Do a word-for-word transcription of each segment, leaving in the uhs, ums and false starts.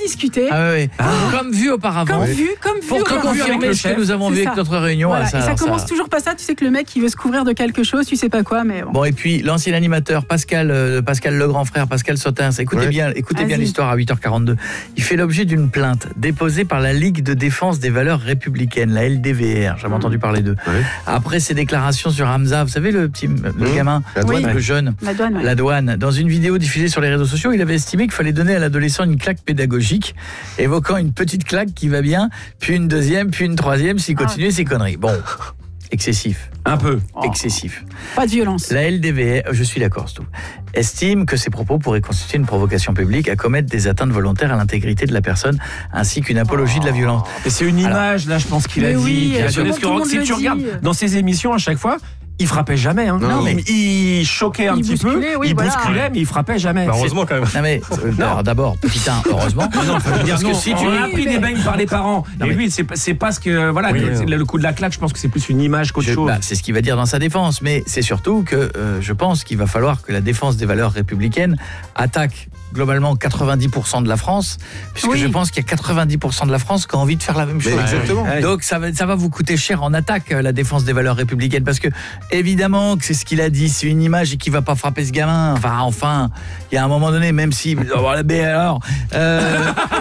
discuter. Ah oui, ah. Comme vu auparavant. Comme vu, comme vu. Pour te confirmer ce que nous avons vu avec notre réunion. Voilà. Ça, et ça alors, commence ça... toujours pas ça. Tu sais que le mec, il veut se couvrir de quelque chose, tu sais pas quoi, mais bon. Bon, et puis l'ancien animateur Pascal, euh, Pascal le grand frère, Pascal Sotins, écoutez ouais. bien, écoutez bien l'histoire à huit heures quarante-deux. Il fait l'objet d'une plainte déposée par la Ligue de défense des valeurs républicaines, la L D V R. J'avais mmh. entendu parler d'eux. Ouais. Après ses déclarations sur Hamza, vous savez le petit, le mmh. gamin, la douane, oui. le jeune, la douane, ouais. la douane. Dans une vidéo diffusée sur les réseaux sociaux, il avait estimé qu'il fallait donner à l'adolescent une claque pédagogique, évoquant une petite claque qui va bien, puis une deuxième, puis une troisième, s'il continuait ah. ses conneries. Bon. Excessif. Un peu. Oh. Excessif. Pas de violence. La L D V R, je suis d'accord, c'est tout, estime que ces propos pourraient constituer une provocation publique à commettre des atteintes volontaires à l'intégrité de la personne, ainsi qu'une apologie oh. de la violence. Et c'est une image, alors, là, je pense qu'il a dit. Oui, qu'il a donné ce que, si tu regardes dans ses émissions, à chaque fois, il frappait jamais. Hein. Non, mais il choquait un il petit peu, oui, il voilà. bousculait, mais il frappait jamais. Bah, heureusement quand même. Non mais euh, non. d'abord, putain, heureusement. Non, faut dire que si tu on a appris mais... des beignes par les parents. Non, et mais... lui, c'est c'est pas ce que voilà, oui, que, le coup de la claque, je pense que c'est plus une image qu'autre je, chose. Bah, c'est ce qu'il va dire dans sa défense, mais c'est surtout que euh, je pense qu'il va falloir que la défense des valeurs républicaines attaque globalement quatre-vingt-dix pour cent de la France, puisque oui. je pense qu'il y a quatre-vingt-dix pour cent de la France qui a envie de faire la même chose. Exactement. Donc ça va, ça va vous coûter cher en attaque, la défense des valeurs républicaines, parce que évidemment que c'est ce qu'il a dit, c'est une image et qu'il va pas frapper ce gamin. Enfin, enfin, il y a un moment donné, même si... Oh, la baie alors euh,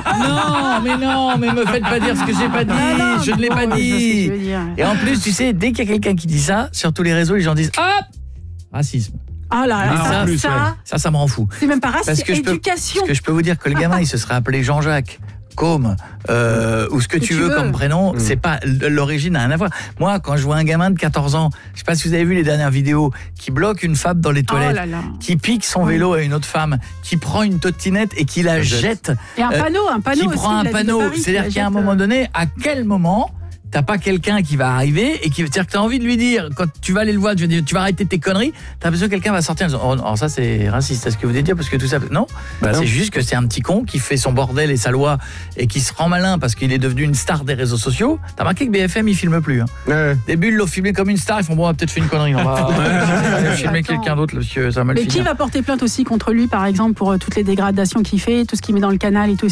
non, mais non, mais me faites pas dire ce que j'ai pas dit, ah non, je ne l'ai pas dit. Et en plus, tu sais, dès qu'il y a quelqu'un qui dit ça, sur tous les réseaux, les gens disent « Hop !» Racisme. Ah là, ah, ça, plus, ça, ouais. ça, ça me rend fou. C'est même pas racisme, c'est éducation. Peux, parce que je peux vous dire que le gamin, il se serait appelé Jean-Jacques, Côme, euh, ou ce que, que tu, tu veux, veux comme prénom, mmh. c'est pas, l'origine n'a rien à voir. Moi, quand je vois un gamin de quatorze ans, je sais pas si vous avez vu les dernières vidéos, qui bloque une femme dans les toilettes, oh là là. qui pique son oui. vélo à une autre femme, qui prend une trottinette et qui la jette. Et un panneau, un panneau qui aussi, prend un panneau. C'est-à-dire qu'à un moment donné, à quel moment t'as pas quelqu'un qui va arriver et qui c'est-à-dire que t'as envie de lui dire quand tu vas aller le voir, tu vas, dire, tu vas arrêter tes conneries, t'as besoin que quelqu'un va sortir en disant oh, oh ça c'est raciste, c'est ce que vous voulez dire parce que tout ça non, bah non. c'est juste que c'est un petit con qui fait son bordel et sa loi et qui se rend malin parce qu'il est devenu une star des réseaux sociaux. T'as remarqué que B F M il filme plus hein. Ouais. Des bulles l'ont filmé comme une star, ils font bon on va peut-être fait une connerie, on va, on va filmer quelqu'un d'autre monsieur, ça va mal mais finir. Qui va porter plainte aussi contre lui par exemple pour euh, toutes les dégradations qu'il fait, tout ce qu'il met dans le canal et tout,